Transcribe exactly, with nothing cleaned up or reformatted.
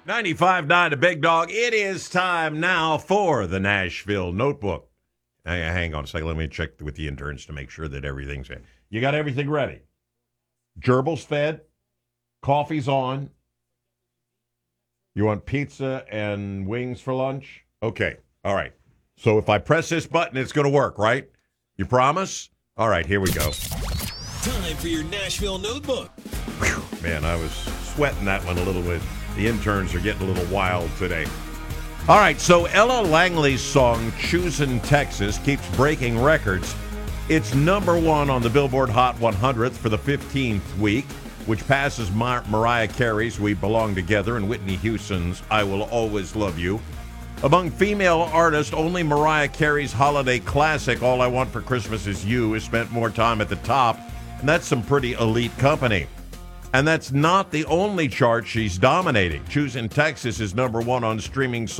ninety-five point nine to Big Dog. It is time now for the Nashville Notebook. Hang hang on a second. Let me check with the interns to make sure that everything's in. You got everything ready? Gerbils fed? Coffee's on? You want pizza and wings for lunch? Okay. All right. So if I press this button, it's going to work, right? You promise? All right, here we go. Time for your Nashville Notebook. Whew, man, I was sweating that one a little bit. The interns are getting a little wild today. All right, so Ella Langley's song, Choosin' Texas, keeps breaking records. It's number one on the Billboard Hot one hundred for the fifteenth week, which passes Mar- Mariah Carey's We Belong Together and Whitney Houston's I Will Always Love You. Among female artists, only Mariah Carey's holiday classic, All I Want for Christmas Is You, has spent more time at the top, and that's some pretty elite company. And that's not the only chart she's dominating. Choosin' Texas is number one on streaming